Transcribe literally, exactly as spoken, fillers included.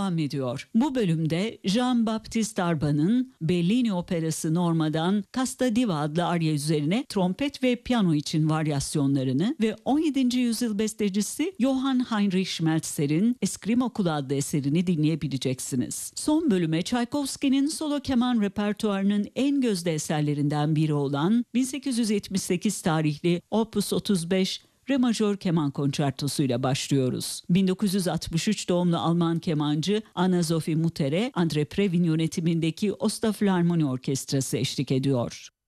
devam ediyor. Bu bölümde Jean-Baptiste Arban'ın Bellini Operası Norma'dan Casta Diva adlı arya üzerine trompet ve piyano için varyasyonlarını ve on yedinci yüzyıl bestecisi Johann Heinrich Schmelzer'in Eskrimo Kulağı adlı eserini dinleyebileceksiniz. Son bölüme Tchaikovsky'nin solo keman repertuarının en gözde eserlerinden biri olan bin sekiz yüz yetmiş sekiz tarihli Opus otuz beş Re majör keman konçertosuyla başlıyoruz. bin dokuz yüz altmış üç doğumlu Alman kemancı Anna-Sophie Mutter'e Andre Previn yönetimindeki Ostafilharmoni Orkestrası eşlik ediyor.